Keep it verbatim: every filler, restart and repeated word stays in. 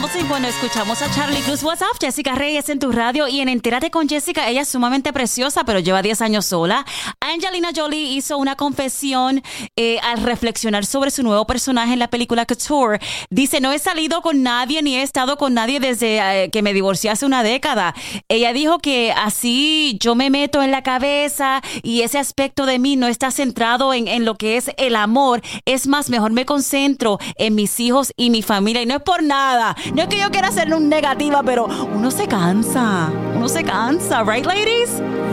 y cuando escuchamos a Charlie Cruz. What's up, Jessica Reyes en tu radio. Y en Entérate con Jessica, ella es sumamente preciosa, pero lleva diez años sola. Angelina Jolie hizo una confesión eh, al reflexionar sobre su nuevo personaje en la película Couture. Dice, no he salido con nadie ni he estado con nadie desde eh, que me divorcié hace una década. Ella dijo que así yo me meto en la cabeza y ese aspecto de mí no está centrado en, en lo que es el amor. Es más, mejor me concentro en mis hijos y mi familia. Y no es por nada. No es que yo quiera ser un negativa, pero uno se cansa. Uno se cansa, right, ladies?